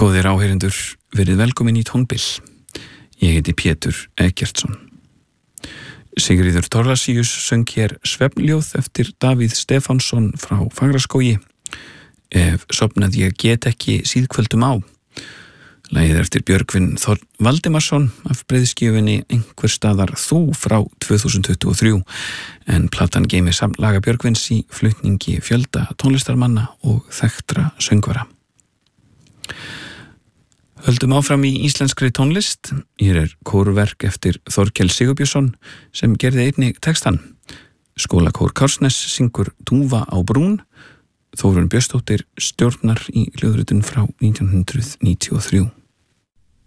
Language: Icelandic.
Góðir áheyrendur, verið velkomin í Tónbil. Ég heiti Pétur Eggertsson. Sigríður Thorlacius söng hér svefnljóð eftir Davíð Stefánsson frá Fagraskógi. Ef sofnað ég get ekki síðkvöldum á. Lagið eftir Björgvin Valdimarsson af breiðskjöfunni Einhver staðar þú frá 2023, en platan geymir samt laga Björgvins í flutningi fjölda tónlistarmanna og þekktra söngvara. Höldum áfram í íslenskri tónlist. Hér kórverk eftir Þorkel Sigurbjörnsson sem gerði einnig textan. Skólakór Kársnes syngur Dúfa á brún. Þórunn Björnsdóttir stjórnar í hljóðritun frá 1993.